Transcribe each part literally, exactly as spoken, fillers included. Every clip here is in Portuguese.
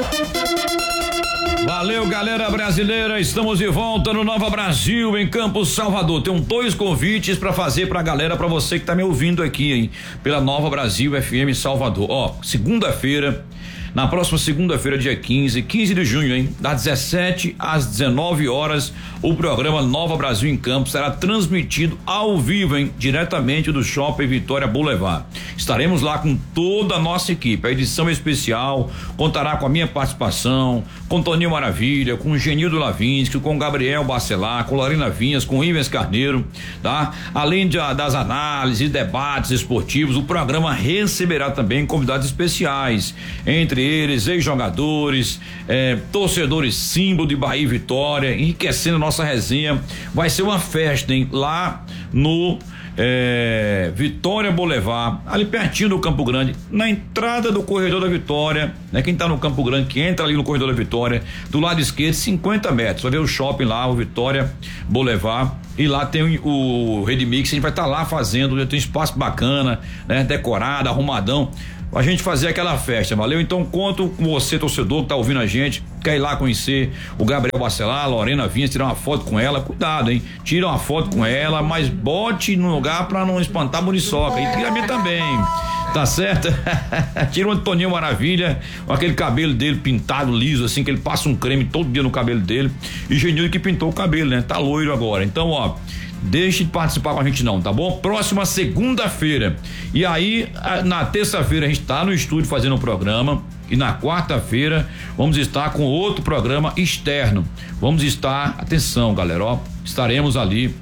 Valeu, galera brasileira, estamos de volta no Nova Brasil, em Campos, Salvador. Tem dois convites para fazer pra galera, pra você que tá me ouvindo aqui, hein, pela Nova Brasil F M Salvador. Ó, segunda-feira, na próxima segunda-feira, dia quinze, quinze de junho, hein, das dezessete às dezenove horas, o programa Nova Brasil em Campos será transmitido ao vivo, hein, diretamente do Shopping Vitória Boulevard. Estaremos lá com toda a nossa equipe. A edição especial contará com a minha participação, com Toninho Maravilha, com Genildo Lavinsky, com Gabriel Bacelar, com Lorena Vinhas, com Ivens Carneiro, tá? Além de, das análises e debates esportivos, o programa receberá também convidados especiais, entre eles ex-jogadores, eh, torcedores símbolo de Bahia e Vitória, enriquecendo a nossa resenha. Vai ser uma festa, hein? Lá no É, Vitória Boulevard, ali pertinho do Campo Grande, na entrada do corredor da Vitória, né? Quem tá no Campo Grande, que entra ali no corredor da Vitória, do lado esquerdo, cinquenta metros, vai ver o shopping lá, o Vitória Boulevard, e lá tem o, o Redmix, a gente vai estar tá lá fazendo, tem um espaço bacana, né? Decorado, arrumadão, a gente fazer aquela festa, valeu? Então conto com você, torcedor, que tá ouvindo a gente, quer ir lá conhecer o Gabriel Bacelar, a Lorena Vinhas, tirar uma foto com ela, cuidado, hein? Tira uma foto com ela, mas bote no lugar pra não espantar a muriçoca, e tira a minha também, tá certo? Tira um Toninho Maravilha, com aquele cabelo dele pintado, liso, assim, que ele passa um creme todo dia no cabelo dele, e Genildo que pintou o cabelo, né? Tá loiro agora, então, ó, deixe de participar com a gente não, tá bom? Próxima segunda-feira. E aí, na terça-feira a gente tá no estúdio fazendo um programa, e na quarta-feira vamos estar com outro programa externo. Vamos estar, atenção, galera, ó, estaremos ali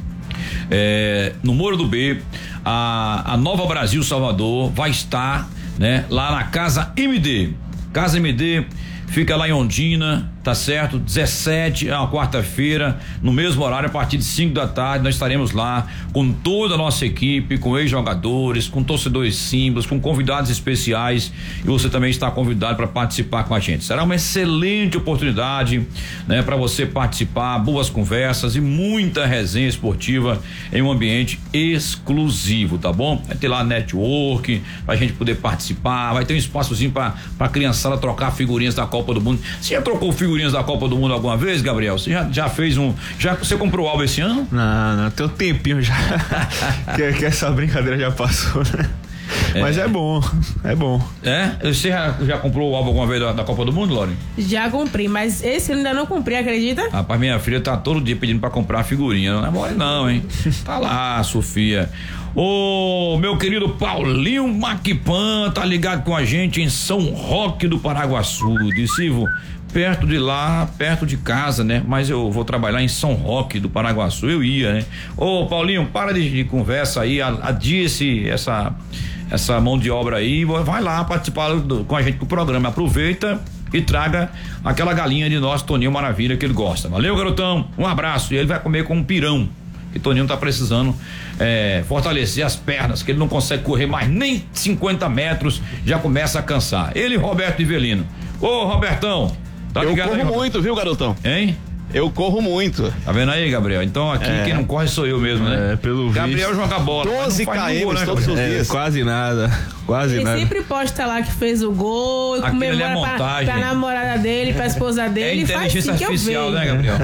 é, no Moro do B, a, a Nova Brasil Salvador vai estar, né, lá na Casa M D. Casa M D fica lá em Ondina, tá certo? dezessete, é uma quarta-feira, no mesmo horário, a partir de cinco da tarde, nós estaremos lá com toda a nossa equipe, com ex-jogadores, com torcedores símbolos, com convidados especiais, e você também está convidado para participar com a gente. Será uma excelente oportunidade, né, para você participar, boas conversas e muita resenha esportiva em um ambiente exclusivo, tá bom? Vai ter lá network, pra gente poder participar, vai ter um espaçozinho pra, pra criançada trocar figurinhas da Copa do Mundo. Você já trocou figurinhas da Copa do Mundo alguma vez, Gabriel? Você já, já fez um, já, você comprou o álbum esse ano? Não, não, tem um tempinho já que, que essa brincadeira já passou, né? É. Mas é bom, é bom. É? Você já, já comprou o álbum alguma vez da, da Copa do Mundo, Lore? Já comprei, mas esse eu ainda não comprei, acredita? Rapaz, minha filha tá todo dia pedindo pra comprar uma figurinha, não é mole não, hein? Tá lá, Sofia. Ô, meu querido Paulinho Maquipan tá ligado com a gente em São Roque do Paraguaçu, de Silvio, perto de lá, perto de casa, né? Mas eu vou trabalhar em São Roque do Paraguaçu, eu ia, né? Ô, Paulinho, para de, de conversa aí, adia esse, essa, essa mão de obra aí, vai lá participar do, com a gente do programa, aproveita e traga aquela galinha de nosso Toninho Maravilha que ele gosta. Valeu, garotão, um abraço, e ele vai comer com um pirão, que Toninho tá precisando é, fortalecer as pernas, que ele não consegue correr mais nem cinquenta metros, já começa a cansar. Ele e Roberto Ivelino. Ô, Robertão, tá eu ligado corro aí, muito, viu, garotão? Hein? Eu corro muito. Tá vendo aí, Gabriel? Então aqui é. Quem não corre sou eu mesmo, né? É, pelo Gabriel visto. joga bola. doze quilômetros né, todos os é, dias. Quase nada, quase ele nada. Ele sempre posta lá que fez o gol, e comemora é pra, pra namorada dele, pra esposa dele. É inteligência faz artificial, né, Gabriel?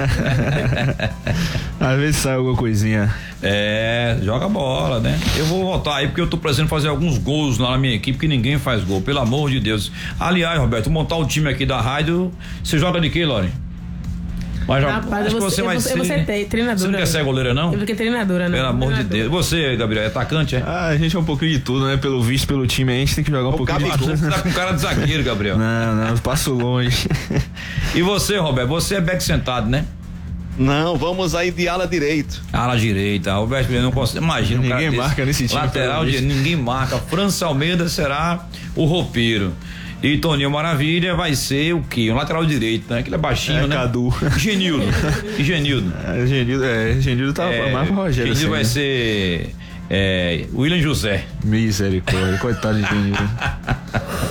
Às vezes sai alguma coisinha. É, joga bola, né? Eu vou voltar aí porque eu tô precisando fazer alguns gols lá na minha equipe que ninguém faz gol, pelo amor de Deus. Aliás, Roberto, montar o time aqui da rádio, você joga de quê, Lore? Mas Rapaz, acho eu que você eu vai vou, ser. Eu vou ser treinadora. Você não quer ser goleira, não? Eu vou ser treinadora, né? Pelo amor treinadora. de Deus. Você, Gabriel, é atacante, é? Ah, a gente é um pouquinho de tudo, né? Pelo visto, pelo time, a gente tem que jogar um o pouquinho de tudo. Você tá com cara de zagueiro, Gabriel. Não, não, eu passo longe. E você, Roberto, você é back sentado, né? Não, vamos aí de ala direito. Ala direita, Roberto não consegue. Imagina um ninguém cara marca desse, nesse time. lateral, de, ninguém marca. França Almeida será o roupeiro. E Toninho Maravilha vai ser o quê? Um lateral direito, né? Aquele é baixinho, é, né? Cadu. Genildo. E Genildo? É, Genildo, é, Genildo tá é, mais pro Rogério. Genildo assim, vai né? ser é, William José. Misericórdia, coitado de Genildo.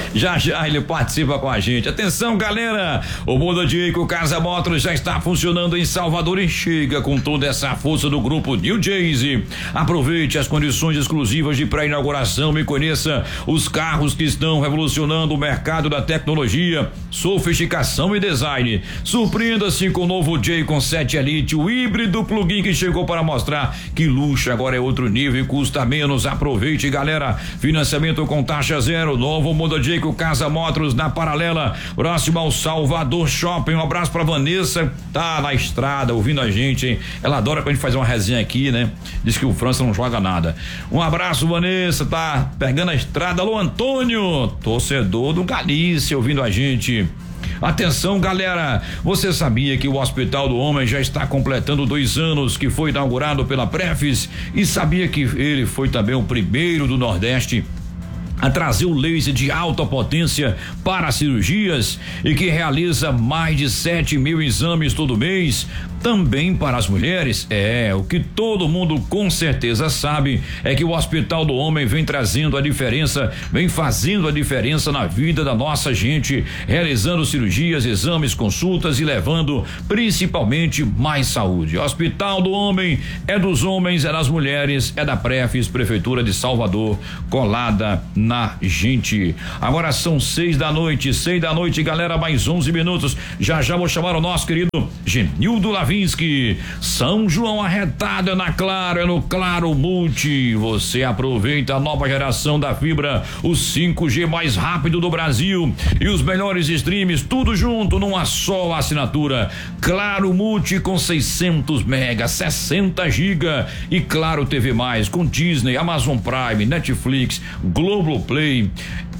Já já ele participa com a gente. Atenção, galera, o Mundo Dico Casa Motors já está funcionando em Salvador e chega com toda essa força do grupo New Jayce. Aproveite as condições exclusivas de pré-inauguração e conheça os carros que estão revolucionando o mercado da tecnologia, sofisticação e design. Surpreenda-se com o novo Jaycon sete Elite, o híbrido plug-in que chegou para mostrar que luxo agora é outro nível e custa menos. Aproveite, galera. Financiamento com taxa zero, novo Mundo Dico Casa Motors na Paralela, próximo ao Salvador Shopping. Um abraço pra Vanessa, tá na estrada ouvindo a gente, hein? Ela adora quando a gente faz uma resenha aqui, né? Diz que o França não joga nada. Um abraço, Vanessa, tá pegando a estrada. Alô, Antônio, torcedor do Galícia, ouvindo a gente. Atenção, galera, você sabia que o Hospital do Homem já está completando dois anos que foi inaugurado pela Prefis? E sabia que ele foi também o primeiro do Nordeste a trazer o laser de alta potência para cirurgias e que realiza mais de sete mil exames todo mês, também para as mulheres? É, o que todo mundo com certeza sabe é que o Hospital do Homem vem trazendo a diferença, vem fazendo a diferença na vida da nossa gente, realizando cirurgias, exames, consultas e levando principalmente mais saúde. Hospital do Homem é dos homens, é das mulheres, é da Prefis, Prefeitura de Salvador, colada na gente. Agora são seis da noite, seis da noite, galera, mais onze minutos. Já já vou chamar o nosso querido Genildo Lavinsky. São João arretado é na Claro, é no Claro Multi. Você aproveita a nova geração da fibra, o cinco G mais rápido do Brasil e os melhores streams, tudo junto numa só assinatura. Claro Multi com seiscentos megas, sessenta gigas e Claro T V mais com Disney, Amazon Prime, Netflix, Globoplay,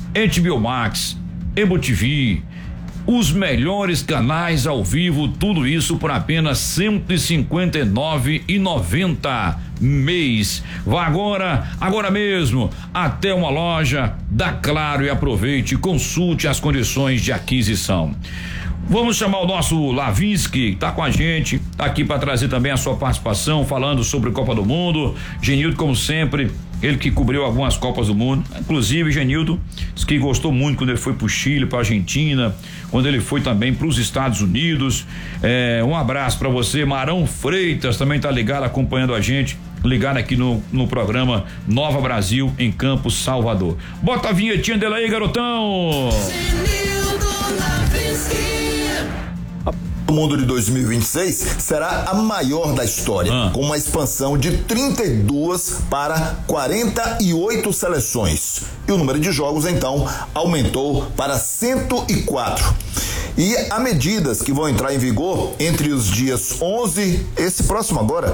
H B O Max, Ebo T V, os melhores canais ao vivo, tudo isso por apenas cento e cinquenta e nove reais e noventa centavos mês. Vá agora, agora mesmo, até uma loja da Claro e aproveite, consulte as condições de aquisição. Vamos chamar o nosso Lavinsky, tá com a gente, tá aqui para trazer também a sua participação, falando sobre Copa do Mundo. Genildo, como sempre, ele que cobriu algumas Copas do Mundo, inclusive Genildo disse que gostou muito quando ele foi pro Chile, pra Argentina, quando ele foi também pros Estados Unidos. É, um abraço para você. Marão Freitas também tá ligado, acompanhando a gente, ligado aqui no, no programa Nova Brasil em Campos, Salvador. Bota a vinhetinha dela aí, garotão. O Mundo de dois mil e vinte e seis será a maior da história, ah. com uma expansão de trinta e duas para quarenta e oito seleções. E o número de jogos, então, aumentou para cento e quatro. E há medidas que vão entrar em vigor entre os dias onze, esse próximo agora,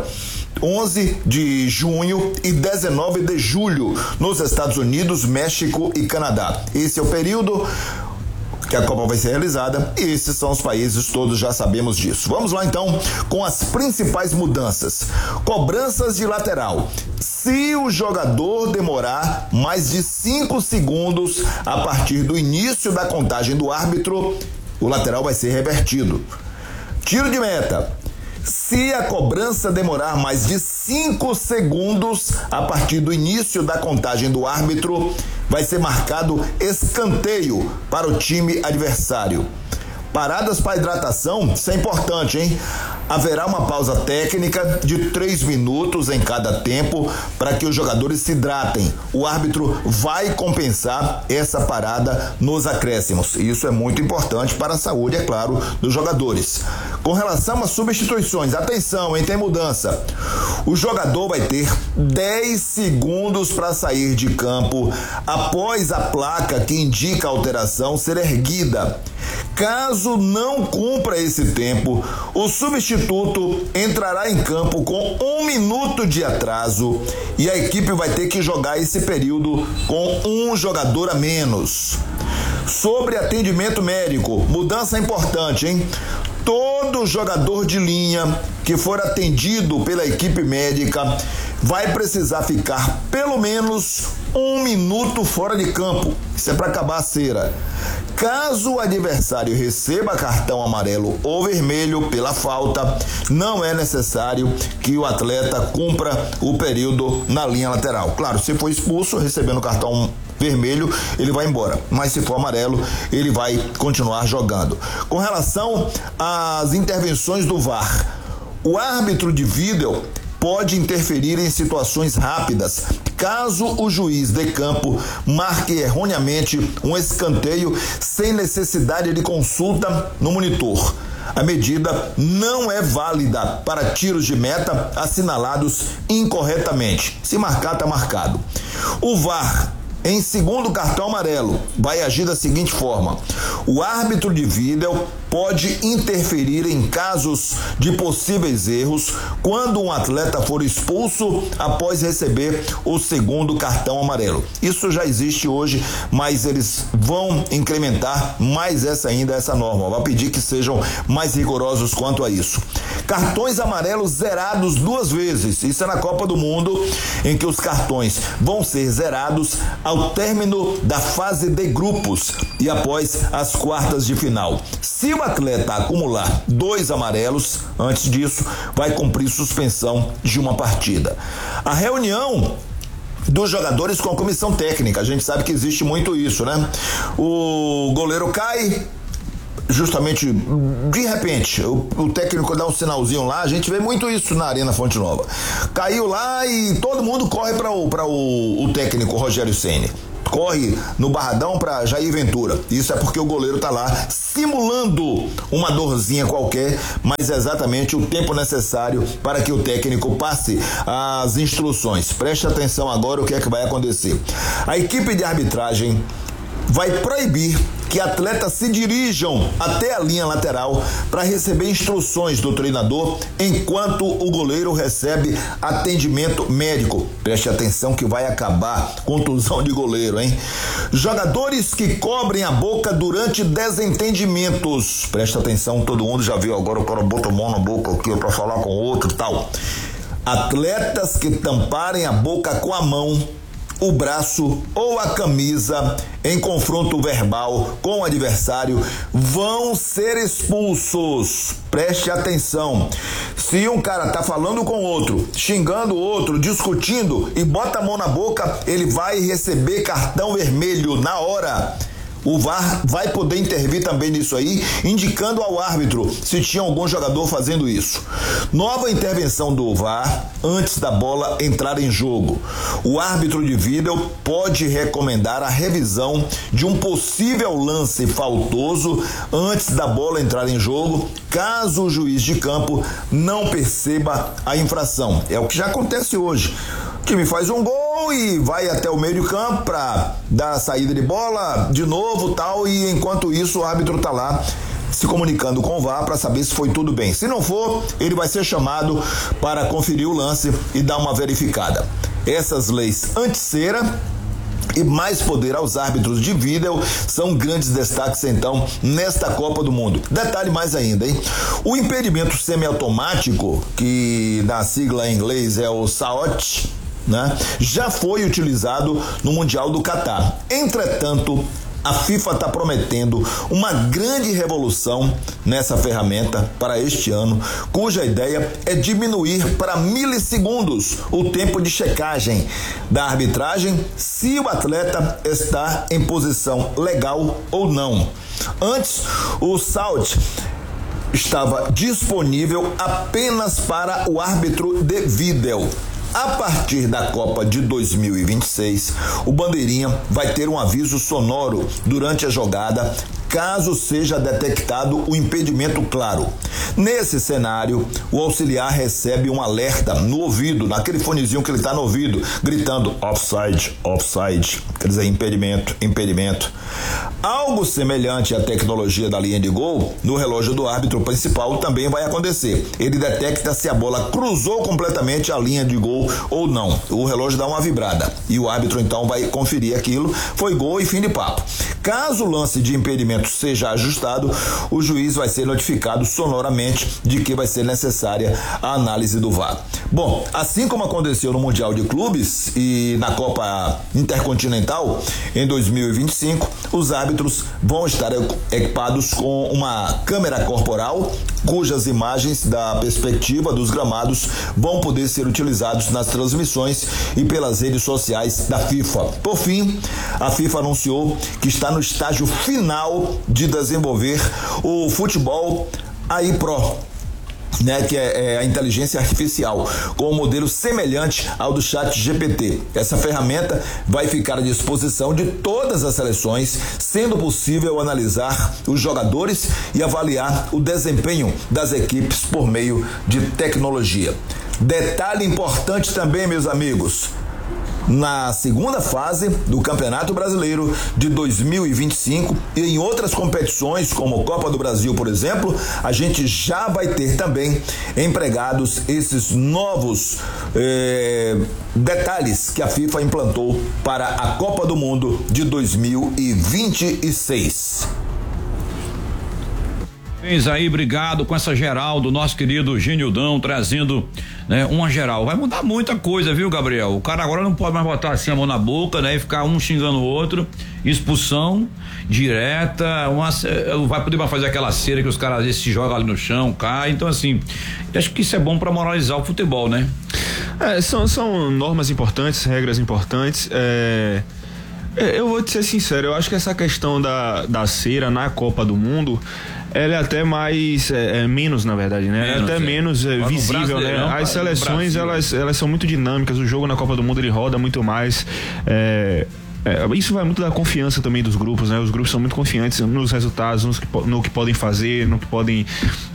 onze de junho e dezenove de julho, nos Estados Unidos, México e Canadá. Esse é o período que a Copa vai ser realizada e esses são os países, todos já sabemos disso. Vamos lá então com as principais mudanças. Cobranças de lateral. Se o jogador demorar mais de cinco segundos a partir do início da contagem do árbitro, o lateral vai ser revertido. Tiro de meta. Se a cobrança demorar mais de cinco segundos a partir do início da contagem do árbitro, vai ser marcado escanteio para o time adversário. Paradas para hidratação, isso é importante, hein? Haverá uma pausa técnica de três minutos em cada tempo para que os jogadores se hidratem. O árbitro vai compensar essa parada nos acréscimos. Isso é muito importante para a saúde, é claro, dos jogadores. Com relação às substituições, atenção, hein? Tem mudança. O jogador vai ter dez segundos para sair de campo após a placa que indica a alteração ser erguida. Caso não cumpra esse tempo, o substituto entrará em campo com um minuto de atraso e a equipe vai ter que jogar esse período com um jogador a menos. Sobre atendimento médico, mudança importante, hein? Todo jogador de linha que for atendido pela equipe médica vai precisar ficar pelo menos um minuto fora de campo. Isso é para acabar a cera. Caso o adversário receba cartão amarelo ou vermelho pela falta, não é necessário que o atleta cumpra o período na linha lateral. Claro, se for expulso recebendo cartão vermelho, ele vai embora. Mas se for amarelo, ele vai continuar jogando. Com relação às intervenções do V A R, o árbitro de vídeo pode interferir em situações rápidas, caso o juiz de campo marque erroneamente um escanteio sem necessidade de consulta no monitor. A medida não é válida para tiros de meta assinalados incorretamente. Se marcar, está marcado. O V A R, em segundo cartão amarelo, vai agir da seguinte forma: o árbitro de vídeo pode interferir em casos de possíveis erros quando um atleta for expulso após receber o segundo cartão amarelo. Isso já existe hoje, mas eles vão incrementar mais essa ainda, essa norma. Vai pedir que sejam mais rigorosos quanto a isso. Cartões amarelos zerados duas vezes. Isso é na Copa do Mundo, em que os cartões vão ser zerados ao término da fase de grupos e após as quartas de final. Se o atleta acumular dois amarelos antes disso, vai cumprir suspensão de uma partida. A reunião dos jogadores com a comissão técnica, a gente sabe que existe muito isso, né? O goleiro cai, justamente de repente, o, o técnico dá um sinalzinho lá, a gente vê muito isso na Arena Fonte Nova. Caiu lá e todo mundo corre para o, para o, o técnico Rogério Ceni. Corre no Barradão para Jair Ventura. Isso é porque o goleiro tá lá simulando uma dorzinha qualquer, mas é exatamente o tempo necessário para que o técnico passe as instruções. Preste atenção agora o que é que vai acontecer. A equipe de arbitragem vai proibir que atletas se dirijam até a linha lateral para receber instruções do treinador enquanto o goleiro recebe atendimento médico. Preste atenção que vai acabar contusão de goleiro, hein? Jogadores que cobrem a boca durante desentendimentos. Preste atenção, todo mundo já viu agora o cara bota a mão na boca aqui para falar com o outro e tal. Atletas que tamparem a boca com a mão, o braço ou a camisa em confronto verbal com o adversário vão ser expulsos. Preste atenção. Se um cara tá falando com o outro, xingando o outro, discutindo e bota a mão na boca, ele vai receber cartão vermelho na hora. O V A R vai poder intervir também nisso aí, indicando ao árbitro se tinha algum jogador fazendo isso. Nova intervenção do V A R antes da bola entrar em jogo. O árbitro de vídeo pode recomendar a revisão de um possível lance faltoso antes da bola entrar em jogo, caso o juiz de campo não perceba a infração. É o que já acontece hoje. O time faz um gol e vai até o meio de campo para dar a saída de bola de novo, tal, e enquanto isso o árbitro tá lá se comunicando com o V A R para saber se foi tudo bem. Se não for, ele vai ser chamado para conferir o lance e dar uma verificada. Essas leis anti-cera e mais poder aos árbitros de vídeo são grandes destaques, então, nesta Copa do Mundo. Detalhe mais ainda, hein? O impedimento semiautomático, que na sigla em inglês é o S A O T, né, já foi utilizado no Mundial do Catar. Entretanto, a FIFA está prometendo uma grande revolução nessa ferramenta para este ano, cuja ideia é diminuir para milissegundos o tempo de checagem da arbitragem se o atleta está em posição legal ou não. Antes, o S A O T estava disponível apenas para o árbitro de vídeo. A partir da Copa de dois mil e vinte e seis, o bandeirinha vai ter um aviso sonoro durante a jogada, caso seja detectado o impedimento claro. Nesse cenário, o auxiliar recebe um alerta no ouvido, naquele fonezinho que ele está no ouvido, gritando offside, offside, quer dizer, impedimento, impedimento. Algo semelhante à tecnologia da linha de gol, no relógio do árbitro principal também vai acontecer. Ele detecta se a bola cruzou completamente a linha de gol ou não. O relógio dá uma vibrada e o árbitro então vai conferir aquilo, foi gol e fim de papo. Caso o lance de impedimento seja ajustado, o juiz vai ser notificado sonoramente de que vai ser necessária a análise do V A R. Bom, assim como aconteceu no Mundial de Clubes e na Copa Intercontinental em dois mil e vinte e cinco, os árbitros vão estar equipados com uma câmera corporal cujas imagens da perspectiva dos gramados vão poder ser utilizados nas transmissões e pelas redes sociais da FIFA. Por fim, a FIFA anunciou que está no estágio final de desenvolver o futebol A I Pro, né, que é, é a inteligência artificial, com um modelo semelhante ao do Chat G P T. Essa ferramenta vai ficar à disposição de todas as seleções, sendo possível analisar os jogadores e avaliar o desempenho das equipes por meio de tecnologia. Detalhe importante também, meus amigos: na segunda fase do Campeonato Brasileiro de dois mil e vinte e cinco e em outras competições, como Copa do Brasil, por exemplo, a gente já vai ter também empregados esses novos eh, detalhes que a FIFA implantou para a Copa do Mundo de dois mil e vinte e seis. Aí, obrigado com essa geral do nosso querido Genildão, trazendo, né, uma geral. Vai mudar muita coisa, viu, Gabriel? O cara agora não pode mais botar assim a mão na boca, né, e ficar um xingando o outro. Expulsão direta, uma, vai poder mais fazer aquela cera que os caras às vezes se jogam ali no chão, caem. Então, assim, acho que isso é bom pra moralizar o futebol, né? É, são, são normas importantes, regras importantes. É... Eu vou te ser sincero, eu acho que essa questão da, da cera na Copa do Mundo, ela é até mais, é, é menos, na verdade, né? Menos, é até é. menos é, visível, né? As seleções, elas, elas são muito dinâmicas, o jogo na Copa do Mundo, ele roda muito mais, é, é, isso vai muito da confiança também dos grupos, né? Os grupos são muito confiantes nos resultados, nos que, no que podem fazer, no que podem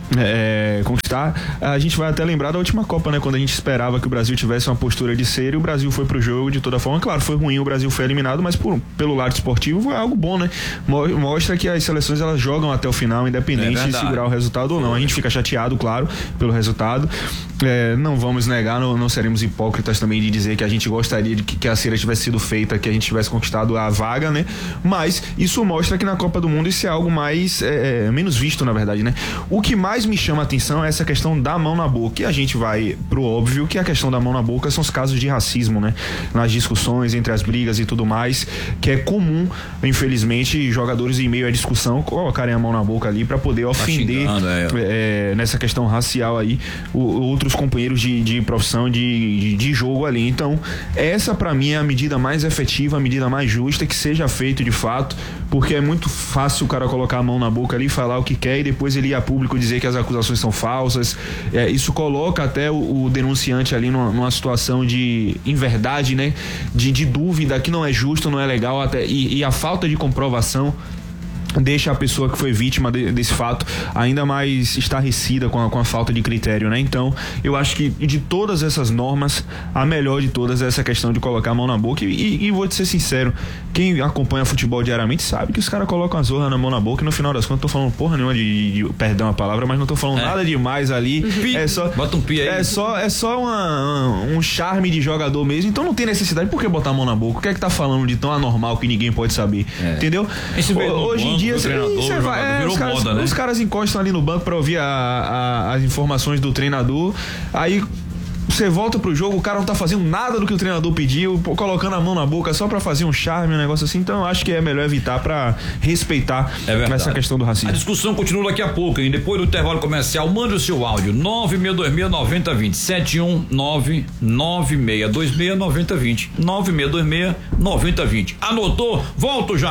É, conquistar. A gente vai até lembrar da última Copa, né? Quando a gente esperava que o Brasil tivesse uma postura de ser, e o Brasil foi pro jogo de toda forma. Claro, foi ruim, o Brasil foi eliminado, mas por, pelo lado esportivo foi algo bom, né? Mostra que as seleções, elas jogam até o final, independente é de segurar o resultado ou não. A gente fica chateado, claro, pelo resultado. É, não vamos negar, não, não seremos hipócritas também de dizer que a gente gostaria de que, que a cera tivesse sido feita, que a gente tivesse conquistado a vaga, né? Mas isso mostra que na Copa do Mundo isso é algo mais é, menos visto, na verdade, né? O que mais me chama a atenção é essa questão da mão na boca, e a gente vai pro óbvio que a questão da mão na boca são os casos de racismo, né? Nas discussões, entre as brigas e tudo mais, que é comum, infelizmente, jogadores em meio à discussão colocarem a mão na boca ali para poder ofender tá xingando, é. É, nessa questão racial aí o, outros companheiros de, de profissão, de, de, de jogo ali. Então, essa para mim é a medida mais efetiva, a medida mais justa, que seja feito de fato, porque é muito fácil o cara colocar a mão na boca ali, falar o que quer e depois ele ir a público dizer que as acusações são falsas. É, isso coloca até o, o denunciante ali numa, numa situação de inverdade, né? De, de dúvida, que não é justo, não é legal, até, e, e a falta de comprovação deixa a pessoa que foi vítima de, desse fato ainda mais estarrecida com a, com a falta de critério, né? Então, eu acho que de todas essas normas, a melhor de todas é essa questão de colocar a mão na boca. E, e, e vou te ser sincero, quem acompanha futebol diariamente sabe que os caras colocam a zorra na mão na boca, e no final das contas, não tô falando porra nenhuma de, de, de perdão a palavra, mas não tô falando é. nada demais ali. Pi, é só, bota um pi aí. É só, é só uma, um charme de jogador mesmo, então não tem necessidade. Por que botar a mão na boca? O que é que tá falando de tão anormal que ninguém pode saber? É. Entendeu? Esse Hoje em dia, você vai, é, os, caras, moda, né? os caras encostam ali no banco pra ouvir a, a, as informações do treinador, aí você volta pro jogo, o cara não tá fazendo nada do que o treinador pediu, colocando a mão na boca só pra fazer um charme, um negócio assim. Então eu acho que é melhor evitar pra respeitar é essa questão do racismo. A discussão continua daqui a pouco, hein? Depois do intervalo comercial, mande o seu áudio nove seis dois seis, nove zero dois zero, sete um nove nove seis dois seis, nove zero dois zero, nove seis dois seis, nove zero dois zero. Anotou? Volto já.